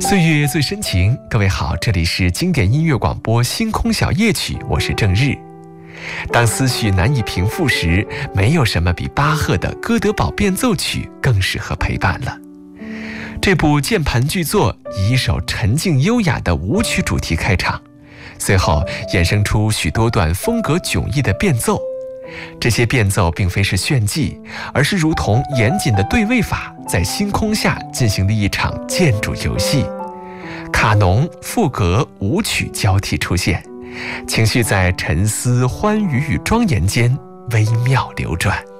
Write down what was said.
岁月最深情，各位好，这里是经典音乐广播星空小夜曲，我是郑日。当思绪难以平复时，没有什么比巴赫的哥德堡变奏曲更适合陪伴了。这部键盘巨作以一首沉静优雅的舞曲主题开场，随后衍生出许多段风格迥异的变奏。这些变奏并非是炫技，而是如同严谨的对位法在星空下进行的一场建筑游戏。卡农、赋格、舞曲交替出现，情绪在沉思、欢愉与庄严间微妙流转。